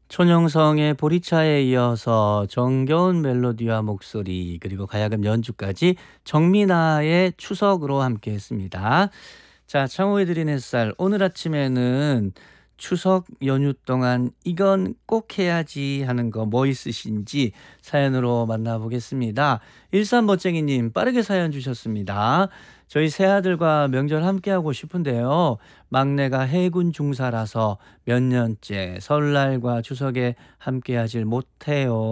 촌영성의 보리차에 이어서 정겨운 멜로디와 목소리 그리고 가야금 연주까지 정민아의 추석으로 함께했습니다. 자, 창호의 드린 햇살 오늘 아침에는 추석 연휴 동안 이건 꼭 해야지 하는 거 뭐 있으신지 사연으로 만나보겠습니다. 일산멋쟁이님 빠르게 사연 주셨습니다. 저희 새아들과 명절 함께하고 싶은데요. 막내가 해군 중사라서 몇 년째 설날과 추석에 함께하질 못해요.